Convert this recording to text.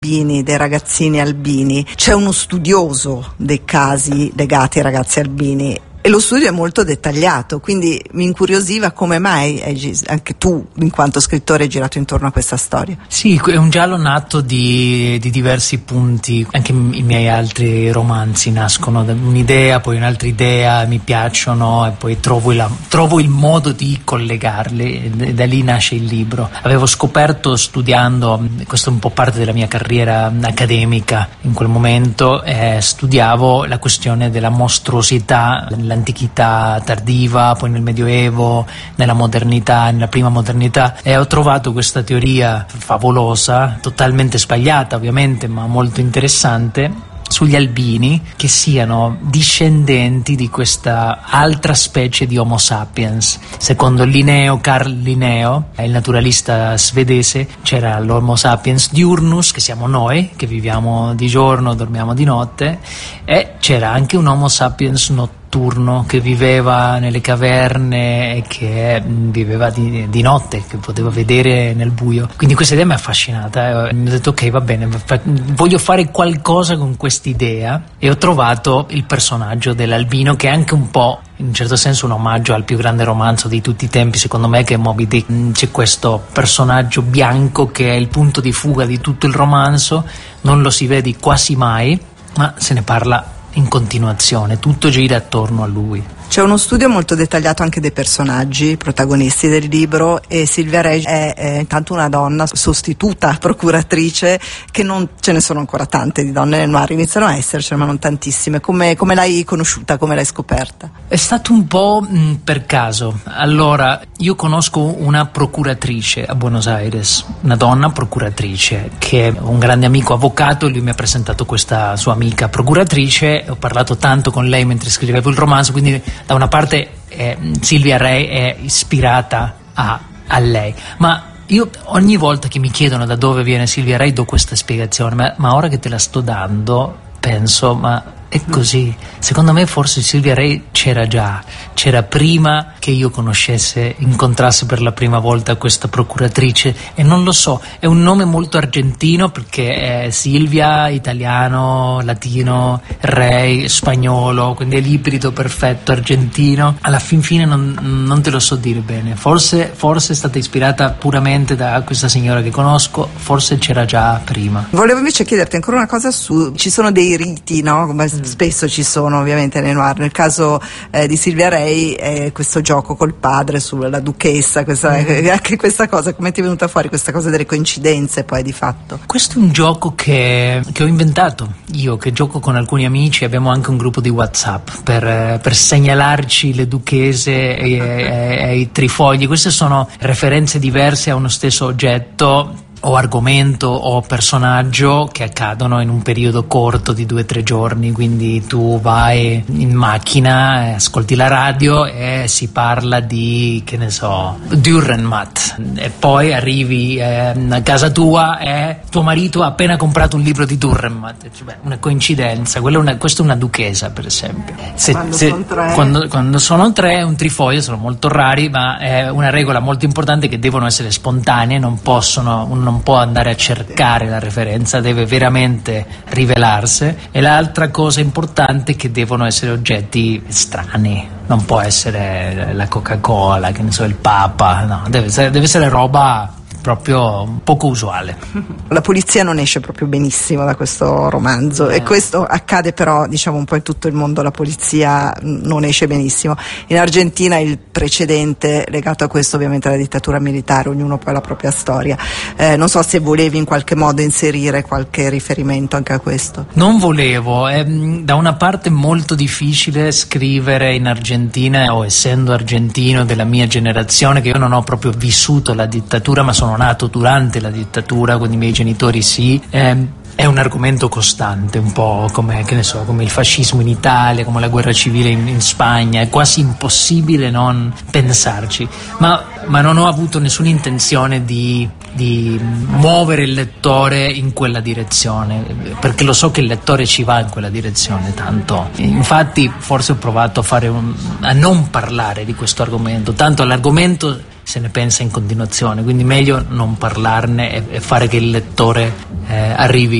albini, dei ragazzini albini. C'è uno studioso dei casi legati ai ragazzi albini e lo studio è molto dettagliato, quindi mi incuriosiva come mai anche tu, in quanto scrittore, hai girato intorno a questa storia. Sì, è un giallo nato di diversi punti. Anche i miei altri romanzi nascono da un'idea, poi un'altra idea, mi piacciono e poi trovo il modo di collegarli e da lì nasce il libro. Avevo scoperto studiando, questo è un po' parte della mia carriera accademica in quel momento, studiavo la questione della mostruosità nell'antichità tardiva, poi nel Medioevo, nella modernità, nella prima modernità, e ho trovato questa teoria favolosa, totalmente sbagliata ovviamente, ma molto interessante, sugli albini che siano discendenti di questa altra specie di Homo sapiens. Secondo Carl Linneo, il naturalista svedese, c'era l'Homo sapiens diurnus, che siamo noi, che viviamo di giorno, dormiamo di notte, e c'era anche un Homo sapiens notturno che viveva nelle caverne e che viveva di notte, che poteva vedere nel buio. Quindi questa idea mi ha affascinata e mi ho detto ok, va bene, voglio fare qualcosa con quest'idea, e ho trovato il personaggio dell'albino, che è anche un po', in un certo senso, un omaggio al più grande romanzo di tutti i tempi, secondo me, che è Moby Dick. C'è questo personaggio bianco che è il punto di fuga di tutto il romanzo, non lo si vede quasi mai, ma se ne parla in continuazione, tutto gira attorno a lui. C'è uno studio molto dettagliato anche dei personaggi protagonisti del libro, e Silvia Rei è intanto una donna sostituta procuratrice, che non ce ne sono ancora tante di donne nel noir, iniziano a essercene ma non tantissime. Come l'hai conosciuta, come l'hai scoperta? È stato un po' per caso. Allora, io conosco una procuratrice a Buenos Aires, una donna procuratrice che è un grande amico avvocato, e lui mi ha presentato questa sua amica procuratrice. Ho parlato tanto con lei mentre scrivevo il romanzo, quindi da una parte Silvia Rei è ispirata a lei, ma io ogni volta che mi chiedono da dove viene Silvia Rei do questa spiegazione, ma ora che te la sto dando penso, ma è così. Secondo me forse Silvia Rei c'era prima che io incontrassi per la prima volta questa procuratrice, e non lo so, è un nome molto argentino perché è Silvia, italiano, latino, Rei, spagnolo, quindi è l'ibrido perfetto argentino. Alla fin fine non te lo so dire bene, forse è stata ispirata puramente da questa signora che conosco, forse c'era già prima. Volevo invece chiederti ancora una cosa ci sono dei riti, no? Come spesso ci sono ovviamente nei noir. Nel caso di Silvia Rei questo gioco col padre sulla duchessa, anche questa cosa, come ti è venuta fuori questa cosa delle coincidenze poi di fatto? Questo è un gioco che ho inventato io, che gioco con alcuni amici. Abbiamo anche un gruppo di WhatsApp per segnalarci le duchesse e i trifogli. Queste sono referenze diverse a uno stesso oggetto o argomento o personaggio che accadono in un periodo corto di 2-3 giorni, quindi tu vai in macchina, ascolti la radio e si parla di, che ne so, Dürrenmatt, e poi arrivi a casa tua e tuo marito ha appena comprato un libro di Dürrenmatt, cioè, una coincidenza. Questa è una duchessa, per esempio. Quando sono tre, un trifoglio, sono molto rari, ma è una regola molto importante che devono essere spontanee, non può andare a cercare la referenza, deve veramente rivelarsi. E l'altra cosa importante è che devono essere oggetti strani, non può essere la Coca-Cola, che ne so, il Papa, no, deve essere roba proprio poco usuale. La polizia non esce proprio benissimo da questo romanzo, e questo accade però diciamo un po' in tutto il mondo. La polizia non esce benissimo. In Argentina il precedente legato a questo ovviamente è la dittatura militare, ognuno poi ha la propria storia. Non so se volevi in qualche modo inserire qualche riferimento anche a questo. Non volevo, è da una parte molto difficile scrivere in Argentina, o essendo argentino della mia generazione, che io non ho proprio vissuto la dittatura, ma sono nato durante la dittatura con i miei genitori, sì. È un argomento costante, un po' come, che ne so, come il fascismo in Italia, come la guerra civile in Spagna. È quasi impossibile non pensarci, ma non ho avuto nessuna intenzione di muovere il lettore in quella direzione, perché lo so che il lettore ci va in quella direzione tanto. Infatti forse ho provato a non parlare di questo argomento, tanto l'argomento se ne pensa in continuazione, quindi meglio non parlarne e fare che il lettore arrivi